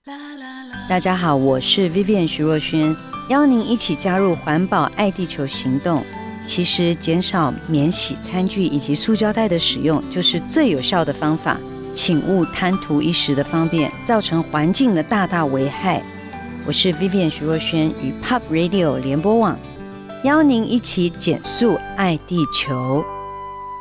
大家好，我是 Vivian 徐若瑄，邀您一起加入环保爱地球行动。其实减少免洗餐具以及塑胶袋的使用就是最有效的方法，请勿贪图一时的方便，造成环境的大危害。我是 Vivian 徐若瑄与 Pop Radio 联播网，邀您一起减速爱地球。